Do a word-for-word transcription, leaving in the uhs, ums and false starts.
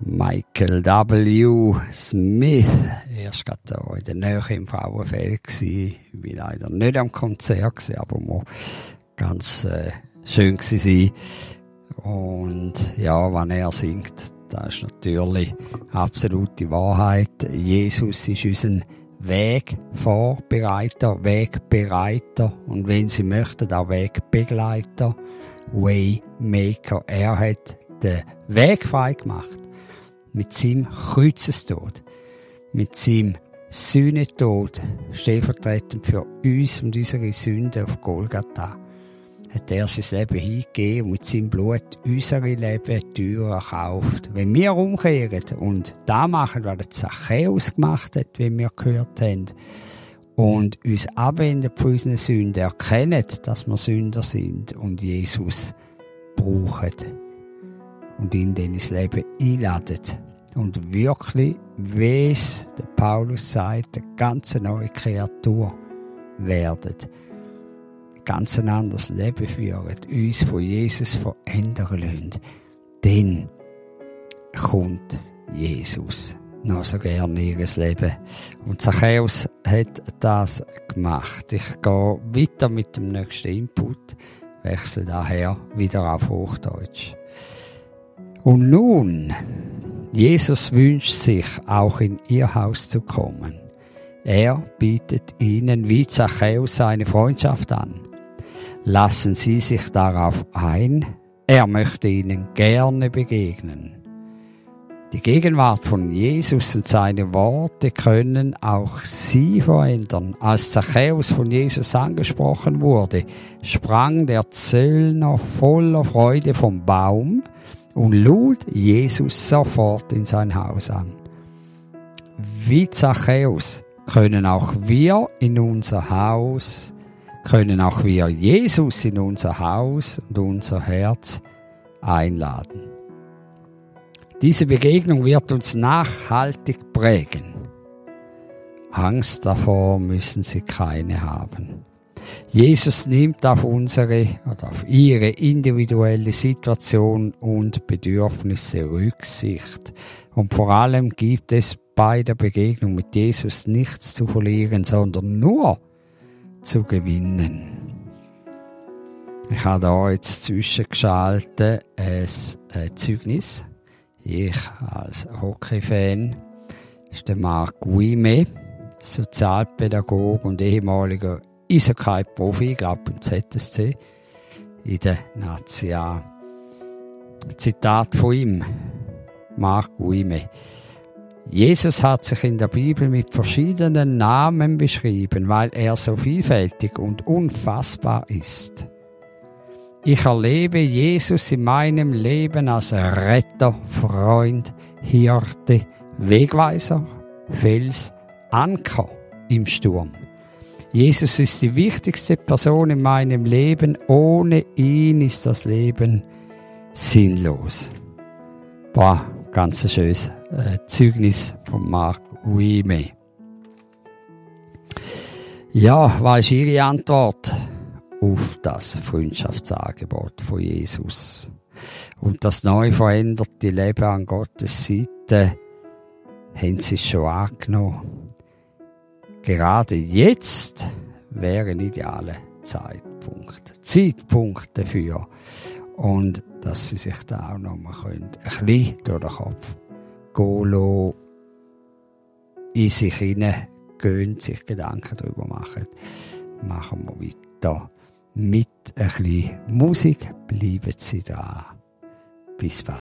Michael W. Smith. Er war gerade in der Nähe im Frauenfeld. Ich war leider nicht am Konzert, aber mal ganz äh, schön gewesen. Und ja, wenn er singt, das ist natürlich absolute Wahrheit. Jesus ist unser Wegvorbereiter, Wegbereiter und wenn Sie möchten, auch Wegbegleiter, Waymaker. Er hat den Weg frei gemacht. Mit seinem Kreuzestod, mit seinem Sühnetod, stellvertretend für uns und unsere Sünden auf Golgatha, hat er sein Leben hingegeben und mit seinem Blut unsere Leben teuer erkauft. Wenn wir umkehren und das machen, was der Zachäus gemacht hat, wie wir gehört haben, und uns abwenden von unseren Sünden, erkennen, dass wir Sünder sind und Jesus brauchen und ihn dann ins Leben einladen und wirklich, wie es der Paulus sagt, eine ganz neue Kreatur werden. Ganz ein anderes Leben führen, uns von Jesus verändern lassen. Dann kommt Jesus noch so gerne in ihr Leben. Und Zachäus hat das gemacht. Ich gehe weiter mit dem nächsten Input, wechsle daher wieder auf Hochdeutsch. Und nun, Jesus wünscht sich, auch in ihr Haus zu kommen. Er bietet ihnen wie Zachäus seine Freundschaft an. Lassen Sie sich darauf ein, er möchte ihnen gerne begegnen. Die Gegenwart von Jesus und seine Worte können auch Sie verändern. Als Zachäus von Jesus angesprochen wurde, sprang der Zöllner voller Freude vom Baum und lud Jesus sofort in sein Haus an. Wie Zachäus können auch wir in unser Haus, können auch wir Jesus in unser Haus und unser Herz einladen. Diese Begegnung wird uns nachhaltig prägen. Angst davor müssen Sie keine haben. Jesus nimmt auf unsere oder auf Ihre individuelle Situation und Bedürfnisse Rücksicht. Und vor allem gibt es bei der Begegnung mit Jesus nichts zu verlieren, sondern nur zu gewinnen. Ich habe da jetzt zwischengeschaltet ein Zeugnis. Ich als Hockey-Fan ist der Marc Guime, Sozialpädagoge und ehemaliger Eishockey-Profi, ich glaube beim Z S C, in der Nazi A. Zitat von ihm, Marc Guime. Jesus hat sich in der Bibel mit verschiedenen Namen beschrieben, weil er so vielfältig und unfassbar ist. Ich erlebe Jesus in meinem Leben als Retter, Freund, Hirte, Wegweiser, Fels, Anker im Sturm. Jesus ist die wichtigste Person in meinem Leben. Ohne ihn ist das Leben sinnlos. Boah, ganz ein schönes äh, Zeugnis von Marc Guime. Ja, was ist Ihre Antwort auf das Freundschaftsangebot von Jesus? Und das neu veränderte Leben an Gottes Seite, haben Sie es schon angenommen? Gerade jetzt wäre ein idealer Zeitpunkt, Zeitpunkt dafür. Und dass Sie sich da auch noch mal können, ein bisschen durch den Kopf gehen lassen, in sich hineingehen, sich Gedanken darüber machen. Machen wir weiter mit ein bisschen Musik. Bleiben Sie dran. Bis bald.